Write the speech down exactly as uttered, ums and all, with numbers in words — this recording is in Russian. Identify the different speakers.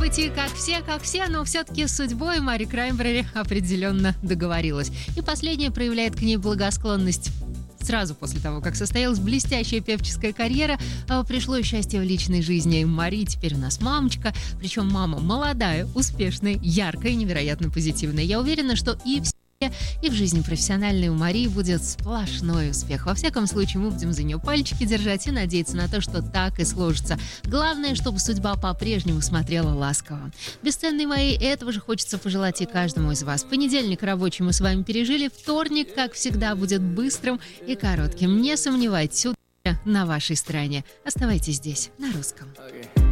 Speaker 1: быть и как все, как все, но все-таки с судьбой Мари Краймбрери определенно договорилась. И последняя проявляет к ней благосклонность. Сразу после того, как состоялась блестящая певческая карьера, пришло и счастье в личной жизни. Мари теперь у нас мамочка, причем мама молодая, успешная, яркая, невероятно позитивная. Я уверена, что и в и в жизни профессиональной у Марии будет сплошной успех. Во всяком случае, мы будем за нее пальчики держать и надеяться на то, что так и сложится. Главное, чтобы судьба по-прежнему смотрела ласково. Бесценные мои, этого же хочется пожелать и каждому из вас. Понедельник рабочий мы с вами пережили. Вторник, как всегда, будет быстрым и коротким. Не сомневайтесь, удача на вашей стороне. Оставайтесь здесь, на русском. Okay.